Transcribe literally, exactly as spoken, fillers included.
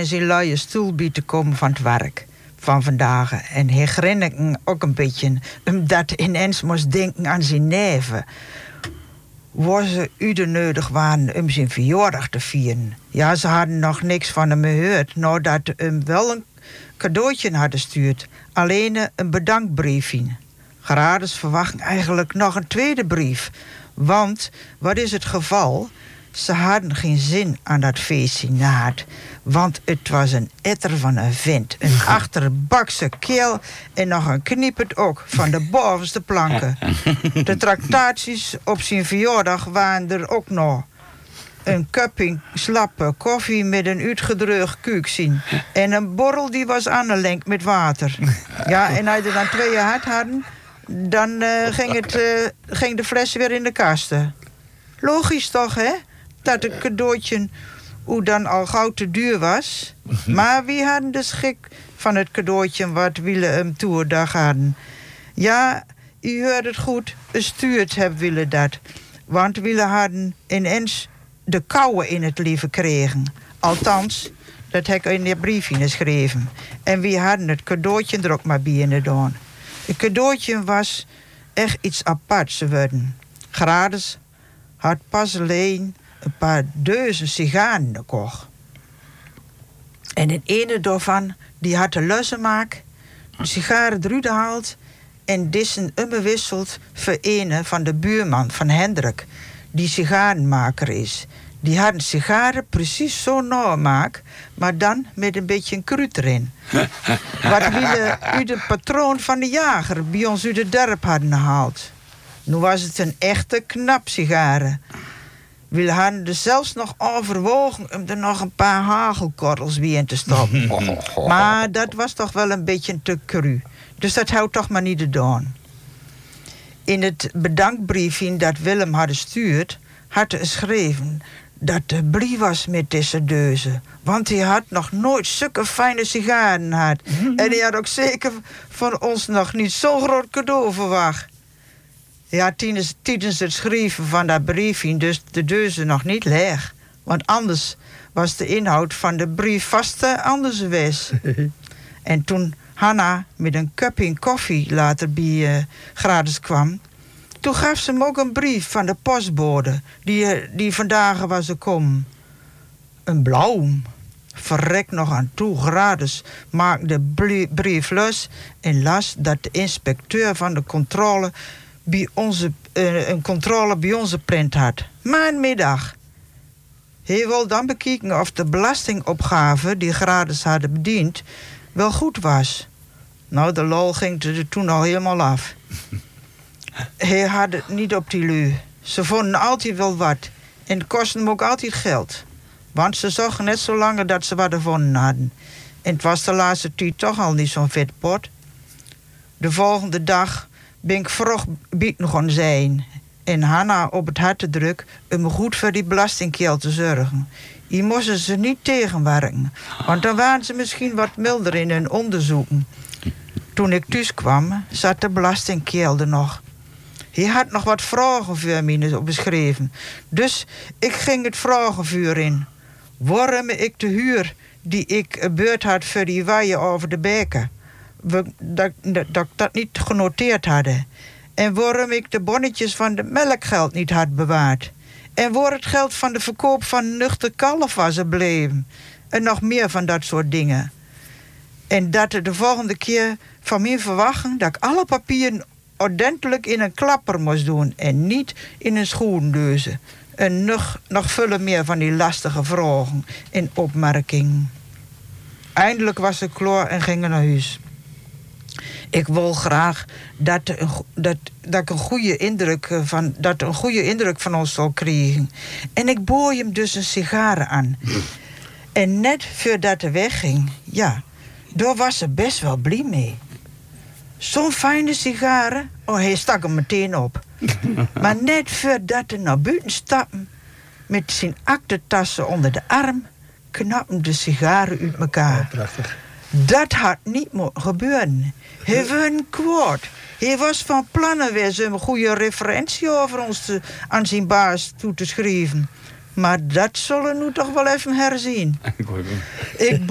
in zijn luie stoel bij te komen van het werk van vandaag. En hij grinnikte ook een beetje, omdat hij ineens moest denken aan zijn neven. Waar ze uren nodig waren om zijn verjaardag te vieren. Ja, ze hadden nog niks van hem gehoord, nadat ze hem wel een cadeautje hadden gestuurd. Alleen een bedankbriefje. Gerardus verwachten eigenlijk nog een tweede brief. Want, wat is het geval? Ze hadden geen zin aan dat feestje naad. Want het was een etter van een vent. Een achterbakse keel en nog een kniepert ook van de bovenste planken. De tractaties op zijn verjaardag waren er ook nog. Een cupping slappe koffie met een uitgedreugd kuukzien. En een borrel die was aangelenkt met water. Ja, en als je er dan twee had hadden, dan uh, ging, het, uh, ging de fles weer in de kasten. Logisch toch, hè? Dat het cadeautje hoe dan al gauw te duur was. Maar wie hadden de schik van het cadeautje wat Willem toerdag hadden? Ja, u hoort het goed, stuurt hebben willen dat. Want Willem hadden ineens de kouwe in het leven kregen. Althans, dat heb ik in de briefje geschreven. En wie hadden het cadeautje er ook maar bij gedaan. Het cadeautje was echt iets aparts geworden. Gerardus had pas alleen een paar duizend sigaren gekocht. En een ene daarvan, die had de lussen maak, de sigaren eruit gehaald en dissen onbewisseld voor een van de buurman van Hendrik, die sigarenmaker is. Die hadden sigaren precies zo namaak, maar dan met een beetje een kruid erin. Wat we uit de patroon van de jager bij ons uit het dorp hadden gehaald. Nu was het een echte knap sigaren. We hadden er zelfs nog overwogen om er nog een paar hagelkorrels bij in te stoppen. Maar dat was toch wel een beetje te cru. Dus dat houdt toch maar niet gedaan. In het bedankbriefje dat Willem had gestuurd, had hij geschreven dat hij blij was met deze deuzen. Want hij had nog nooit zulke fijne sigaren gehad. En hij had ook zeker van ons nog niet zo'n groot cadeau verwacht. Ja, tijdens, tijdens het schrijven van dat briefje dus de deuzen nog niet leeg. Want anders was de inhoud van de brief vast uh, anders geweest. En toen Hanna met een cupping koffie later bij uh, Gerardus kwam, toen gaf ze hem ook een brief van de postbode die, uh, die vandaag was gekomen. Een blauw. Verrek nog aan toe. Gerardus maakte de brief los en las dat de inspecteur van de controle bij onze, uh, een controle bij onze print had. Maar een middag. Hij wil dan bekijken of de belastingopgave die Gerardus hadden bediend wel goed was. Nou, de lol ging er toen al helemaal af. Hij had het niet op die lui. Ze vonden altijd wel wat. En het kostte hem ook altijd geld. Want ze zochten net zo lang dat ze wat gevonden hadden. En het was de laatste tijd toch al niet zo'n vet pot. De volgende dag ben ik vroeg bieten gaan zijn. En Hanna op het hart te druk om goed voor die belastingkeel te zorgen. Hier moesten ze niet tegenwerken. Want dan waren ze misschien wat milder in hun onderzoeken. Toen ik thuis kwam, zat de belastingkeel er nog. Hij had nog wat vragen voor mij beschreven. Dus ik ging het vragenvuur in. Waarom ik de huur die ik beurt had voor die waaien over de beken, we, dat, dat, dat ik dat niet genoteerd hadden. En waarom ik de bonnetjes van de melkgeld niet had bewaard. En waar het geld van de verkoop van nuchter kalf was gebleven. En nog meer van dat soort dingen. En dat er de volgende keer van mij verwachten dat ik alle papieren ordentelijk in een klapper moest doen en niet in een schoendeuze. En nog, nog vullen meer van die lastige vragen en opmerkingen. Eindelijk was ik klaar en ging naar huis. Ik wil graag dat, dat, dat ik een goede indruk van, dat een goede indruk van ons zal krijgen. En ik bood hem dus een sigaren aan. En net voordat hij wegging, ja, daar was ze best wel blij mee. Zo'n fijne sigaren. Oh, hij stak hem meteen op. Maar net voordat hij naar buiten stapte, met zijn aktentassen onder de arm, knappen de sigaren uit elkaar. Oh, prachtig. Dat had niet moeten gebeuren. Hij was kwaad. Hij was van plannen weer zo'n goede referentie over ons te, aan zijn baas toe te schrijven. Maar dat zullen we nu toch wel even herzien. Ik